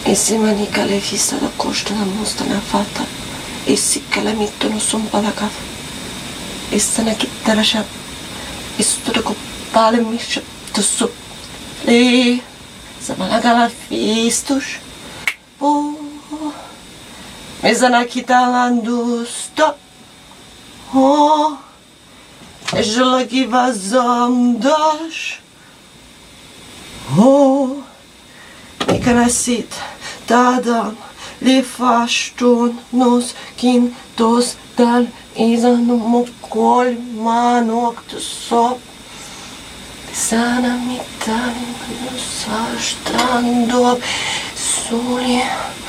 Ensimmäinen käle fissata kostana mustana fata. Essikkällä mittunut sun palakav. Essana kittarasha. Istuda kun palmisha tussu. Lee. Samalla kala fistus. Mezana kitalandusta. Ežlagi vazamdaš. Mikä näsit tādām liefāštunos kintos dēļ izanu kolmā noktu sop. Sana mitään sāštandop suli.